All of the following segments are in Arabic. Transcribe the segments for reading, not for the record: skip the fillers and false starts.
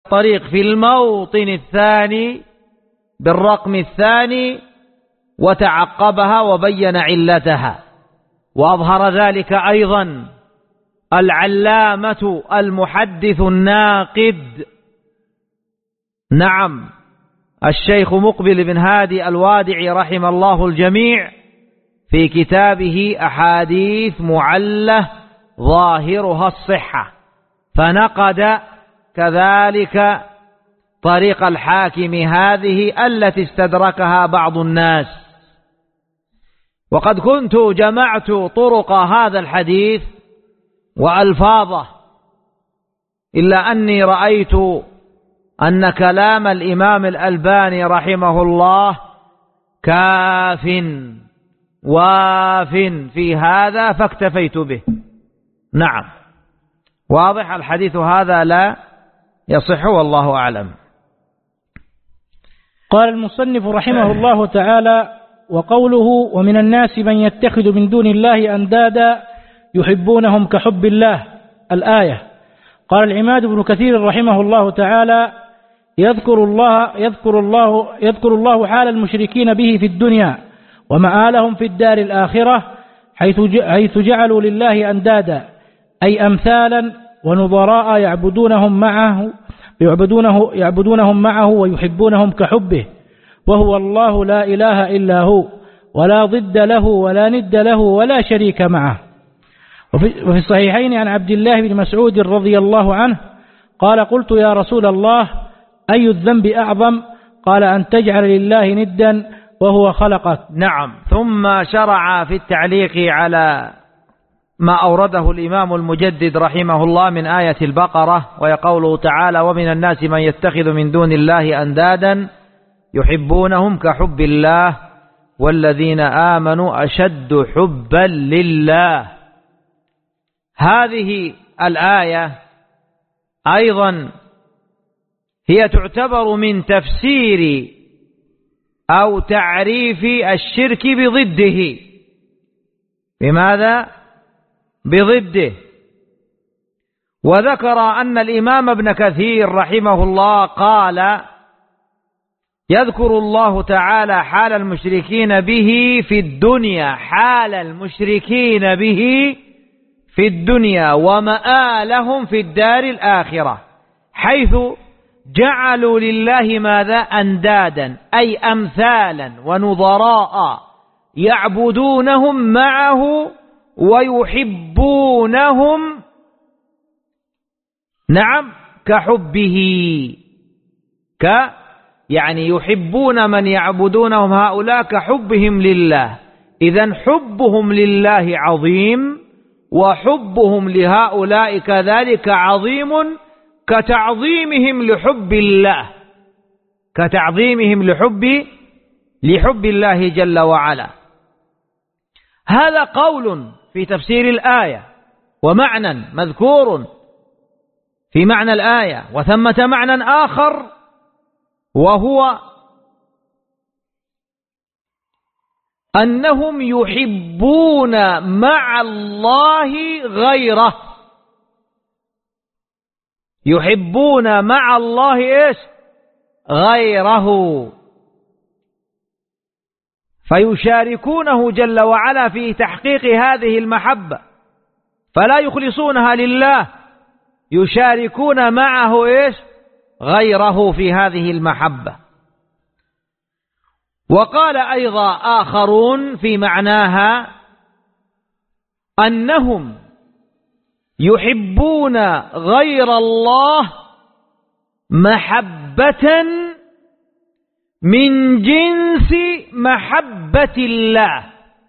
طريق في الموطن الثاني بالرقم الثاني وتعقبها وبين علتها. وأظهر ذلك أيضا العلامة المحدث الناقد، نعم، الشيخ مقبل بن هادي الوادعي رحم الله الجميع في كتابه أحاديث معلة ظاهرها الصحة، فنقد كذلك طريق الحاكم هذه التي استدركها بعض الناس. وقد كنت جمعت طرق هذا الحديث وألفاظه، إلا أني رأيت أن كلام الإمام الألباني رحمه الله كاف واف في هذا فاكتفيت به. نعم، واضح الحديث هذا لا يصح والله أعلم. قال المصنف رحمه الله تعالى: وقوله: ومن الناس من يتخذ من دون الله أندادا يحبونهم كحب الله، الآية. قال العماد بن كثير رحمه الله تعالى: يذكر الله حال المشركين به في الدنيا ومآلهم في الدار الآخرة، حيث جعلوا لله أندادا، أي أمثالا ونظراء يعبدونهم معه ويحبونهم كحبه، وهو الله لا إله إلا هو، ولا ضد له ولا ند له ولا شريك معه. وفي الصحيحين عن عبد الله بن مسعود رضي الله عنه قال: قلت يا رسول الله أي الذنب أعظم؟ قال: أن تجعل لله ندا وهو خلقك. نعم. ثم شرع في التعليق على ما أورده الإمام المجدد رحمه الله من آية البقرة، ويقوله تعالى: ومن الناس من يتخذ من دون الله أندادا يحبونهم كحب الله والذين آمنوا أشد حبا لله. هذه الآية أيضا هي تعتبر من تفسير أو تعريف الشرك بضده. بماذا؟ بضده. وذكر أن الإمام ابن كثير رحمه الله قال: يذكر الله تعالى حال المشركين به في الدنيا، حال المشركين به في الدنيا ومآلهم في الدار الآخرة، حيث جعلوا لله ماذا؟ أندادا، أي أمثالا ونظراء يعبدونهم معه ويحبونهم، نعم، كحبه، يعني يحبون من يعبدونهم هؤلاء كحبهم لله. إذن حبهم لله عظيم، وحبهم لهؤلاء كذلك عظيم، كتعظيمهم لحب الله، كتعظيمهم لحب الله جل وعلا. هذا قول في تفسير الآية، ومعنى مذكور في معنى الآية، وثمة معنى آخر، وهو أنهم يحبون مع الله غيره، يحبون مع الله إيش؟ غيره، فيشاركونه جل وعلا في تحقيق هذه المحبة، فلا يخلصونها لله، يشاركون معه إيش؟ غيره في هذه المحبة. وقال أيضا آخرون في معناها أنهم يحبون غير الله محبة من جنس محبة الله،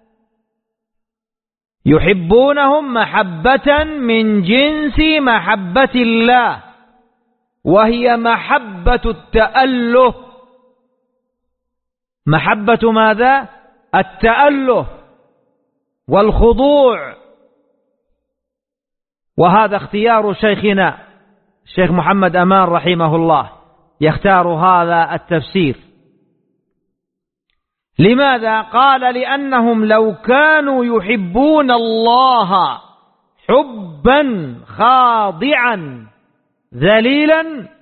يحبونهم محبة من جنس محبة الله، وهي محبة التأله. محبة ماذا؟ التأله والخضوع. وهذا اختيار شيخنا الشيخ محمد أمان رحمه الله، يختار هذا التفسير. لماذا؟ قال: لأنهم لو كانوا يحبون الله حبا خاضعا ذليلا